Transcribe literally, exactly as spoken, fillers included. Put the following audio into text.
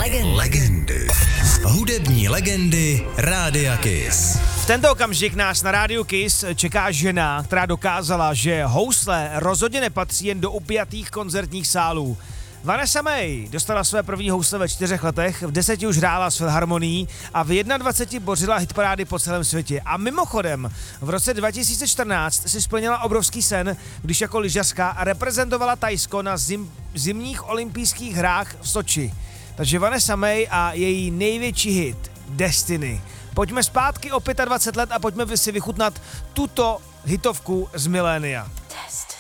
Legendy. Legendy. Hudební legendy Rádia Kiss. V tento okamžik nás na Rádiu Kiss čeká žena, která dokázala, že housle rozhodně nepatří jen do upjatých koncertních sálů. Vanessa May dostala své první housle ve čtyřech letech, v deseti už hrála s Filharmonií a v dvaceti jedné bořila hitparády po celém světě. A mimochodem, v roce dva tisíce čtrnáct si splnila obrovský sen, když jako lyžařka reprezentovala Thajsko na zim, zimních olympijských hrách v Soči. Takže Vanessa May a její největší hit Destiny. Pojďme zpátky o dvacet pět let a pojďme si vychutnat tuto hitovku z milénia. Test.